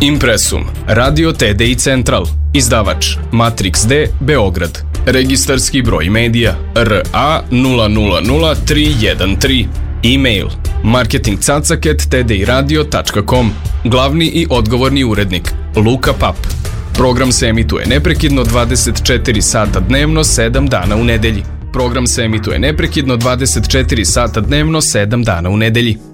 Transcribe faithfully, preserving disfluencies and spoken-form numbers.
Impresum, Radio T D I Central, izdavač Matrix D, Beograd, registarski broj medija R A nula nula nula tri jedan tri, e-mail marketing cacak at t d i radio tačka com, glavni i odgovorni urednik Luka Pap. Program se emituje neprekidno dvadeset četiri sata dnevno, sedam dana u nedelji. Program se emituje neprekidno dvadeset četiri sata dnevno, sedam dana u nedelji.